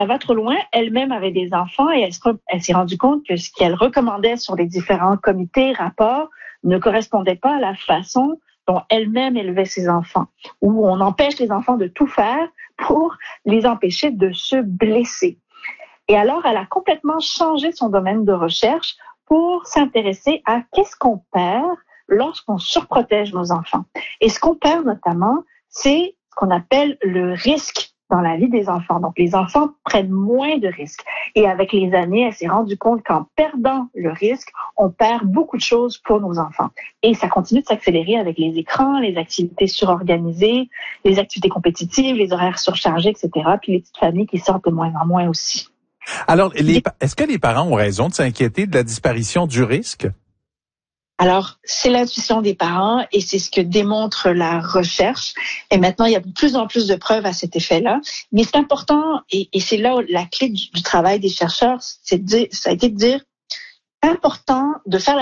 ça va trop loin. Elle-même avait des enfants et elle s'est rendue compte que ce qu'elle recommandait sur les différents comités, rapports, ne correspondait pas à la façon dont elle-même élevait ses enfants, où on empêche les enfants de tout faire pour les empêcher de se blesser. Et alors, elle a complètement changé son domaine de recherche pour s'intéresser à qu'est-ce qu'on perd lorsqu'on surprotège nos enfants. Et ce qu'on perd notamment, c'est ce qu'on appelle le risque dans la vie des enfants. Donc, les enfants prennent moins de risques. Et avec les années, elle s'est rendue compte qu'en perdant le risque, on perd beaucoup de choses pour nos enfants. Et ça continue de s'accélérer avec les écrans, les activités surorganisées, les activités compétitives, les horaires surchargés, etc. Puis les petites familles qui sortent de moins en moins aussi. Alors, est-ce que les parents ont raison de s'inquiéter de la disparition du risque? Alors, c'est l'intuition des parents et c'est ce que démontre la recherche. Et maintenant, il y a de plus en plus de preuves à cet effet-là. Mais c'est important, et c'est là où la clé du travail des chercheurs, ça a été de dire, c'est important de faire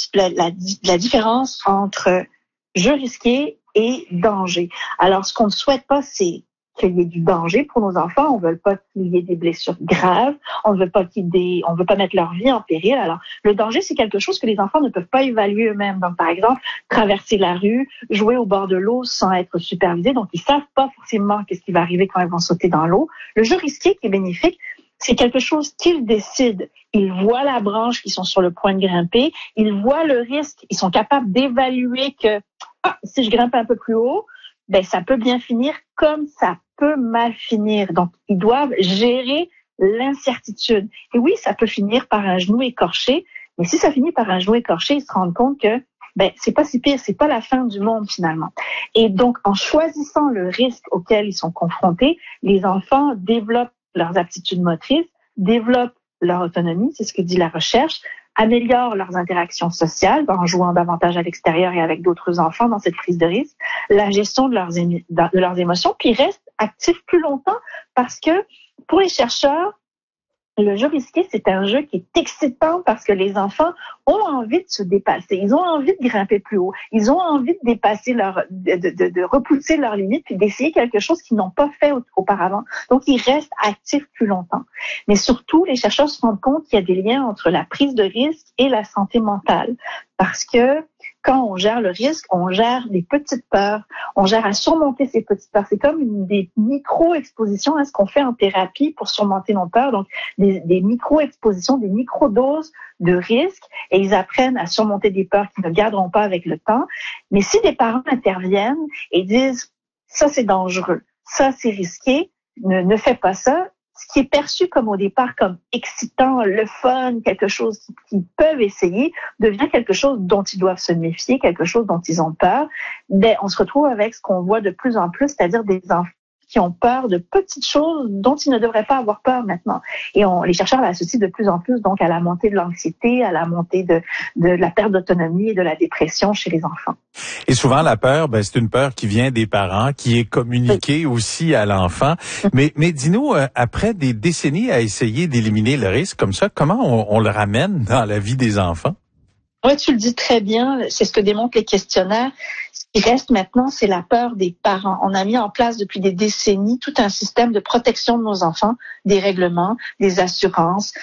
la différence entre jeu risqué et danger. Alors, ce qu'on ne souhaite pas, c'est qu'il y ait du danger pour nos enfants. On ne veut pas qu'il y ait des blessures graves. On ne veut pas on veut pas mettre leur vie en péril. Alors, le danger, c'est quelque chose que les enfants ne peuvent pas évaluer eux-mêmes. Donc, par exemple, traverser la rue, jouer au bord de l'eau sans être supervisés. Donc, ils savent pas forcément qu'est-ce qui va arriver quand ils vont sauter dans l'eau. Le jeu risqué qui est bénéfique, c'est quelque chose qu'ils décident. Ils voient la branche qu'ils sont sur le point de grimper. Ils voient le risque. Ils sont capables d'évaluer que, si je grimpe un peu plus haut, ben, ça peut bien finir comme ça peut mal finir. Donc, ils doivent gérer l'incertitude. Et oui, ça peut finir par un genou écorché, mais si ça finit par un genou écorché, ils se rendent compte que, ben, c'est pas si pire, c'est pas la fin du monde, finalement. Et donc, en choisissant le risque auquel ils sont confrontés, les enfants développent leurs aptitudes motrices, développent leur autonomie, c'est ce que dit la recherche, améliorent leurs interactions sociales en jouant davantage à l'extérieur et avec d'autres enfants dans cette prise de risque, la gestion de leurs émotions, puis restent actifs plus longtemps parce que pour les chercheurs, le jeu risqué, c'est un jeu qui est excitant parce que les enfants ont envie de se dépasser. Ils ont envie de grimper plus haut. Ils ont envie de dépasser de repousser leurs limites puis d'essayer quelque chose qu'ils n'ont pas fait auparavant. Donc, ils restent actifs plus longtemps. Mais surtout, les chercheurs se rendent compte qu'il y a des liens entre la prise de risque et la santé mentale. Parce que quand on gère le risque, on gère des petites peurs, on gère à surmonter ces petites peurs. C'est comme des micro-expositions à ce qu'on fait en thérapie pour surmonter nos peurs. Donc, des micro-expositions, des micro-doses de risque, et ils apprennent à surmonter des peurs qu'ils ne garderont pas avec le temps. Mais si des parents interviennent et disent « ça c'est dangereux, ça c'est risqué, ne fais pas ça », ce qui est perçu comme au départ comme excitant, le fun, quelque chose qu'ils peuvent essayer, devient quelque chose dont ils doivent se méfier, quelque chose dont ils ont peur. Ben, on se retrouve avec ce qu'on voit de plus en plus, c'est-à-dire des enfants qui ont peur de petites choses dont ils ne devraient pas avoir peur maintenant. Et les chercheurs l'associent de plus en plus donc à la montée de l'anxiété, à la montée de la perte d'autonomie et de la dépression chez les enfants. Et souvent, la peur, ben, c'est une peur qui vient des parents, qui est communiquée aussi à l'enfant. Mais dis-nous, après des décennies à essayer d'éliminer le risque comme ça, comment on le ramène dans la vie des enfants? Oui, tu le dis très bien. C'est ce que démontrent les questionnaires. Ce qui reste maintenant, c'est la peur des parents. On a mis en place depuis des décennies tout un système de protection de nos enfants, des règlements, des assurances,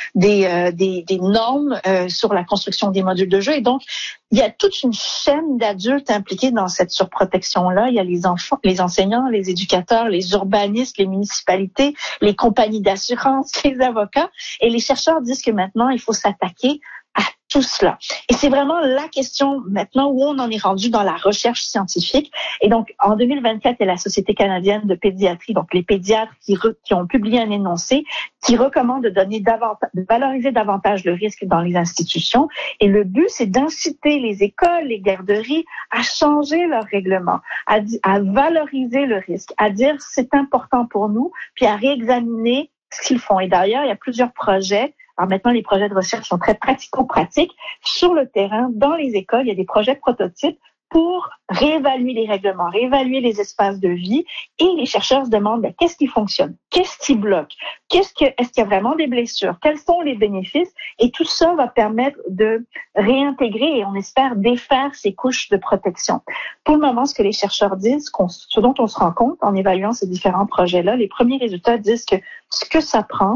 des normes sur la construction des modules de jeu. Et donc, il y a toute une chaîne d'adultes impliqués dans cette surprotection-là. Il y a les enfants, les enseignants, les éducateurs, les urbanistes, les municipalités, les compagnies d'assurance, les avocats. Et les chercheurs disent que maintenant, il faut s'attaquer à tout cela. Et c'est vraiment la question maintenant où on en est rendu dans la recherche scientifique. Et donc, en 2024, il y a la Société canadienne de pédiatrie, donc les pédiatres qui ont publié un énoncé qui recommande de valoriser davantage le risque dans les institutions. Et le but, c'est d'inciter les écoles, les garderies à changer leurs règlements, à valoriser le risque, à dire c'est important pour nous, puis à réexaminer ce qu'ils font. Et d'ailleurs, il y a plusieurs projets. Alors maintenant, les projets de recherche sont très pratico-pratiques. Sur le terrain, dans les écoles, il y a des projets prototypes pour réévaluer les règlements, réévaluer les espaces de vie. Et les chercheurs se demandent, qu'est-ce qui fonctionne? Qu'est-ce qui bloque? Est-ce qu'il y a vraiment des blessures? Quels sont les bénéfices? Et tout ça va permettre de réintégrer et on espère défaire ces couches de protection. Pour le moment, ce que les chercheurs disent, ce dont on se rend compte en évaluant ces différents projets-là, les premiers résultats disent que ce que ça prend,